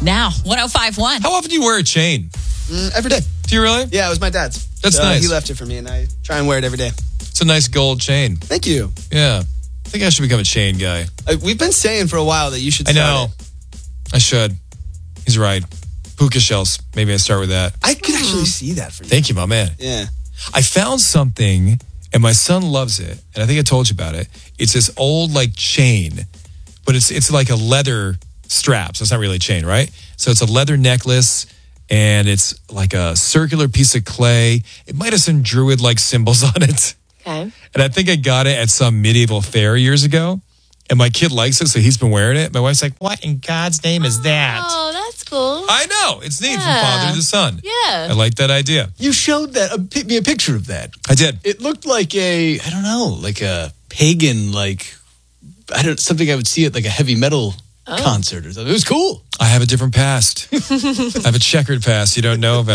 Now, 105.1. How often do you wear a chain? Every day. Do you really? Yeah, it was my dad's. That's nice. He left it for me, and I try and wear it every day. It's a nice gold chain. Thank you. Yeah. I think I should become a chain guy. We've been saying for a while that you should I start know. it. I should. He's right. Puka shells. Maybe I start with that. I could actually see that for you. Thank you, my man. Yeah. I found something, and my son loves it, and I think I told you about it. It's this old, like, chain, but it's like a leather strap, so it's not really a chain, right? So it's a leather necklace, and it's like a circular piece of clay. It might have some druid-like symbols on it. Okay. And I think I got it at some medieval fair years ago, and my kid likes it, so he's been wearing it. My wife's like, what in God's name is that? Oh, that's cool. I know. It's neat from Yeah. father to son. Yeah. I like that idea. You showed me a picture of that. I did. It looked like a pagan, something I would see at like a heavy metal concert or something. It was cool. I have a different past. I have a checkered past you don't know about.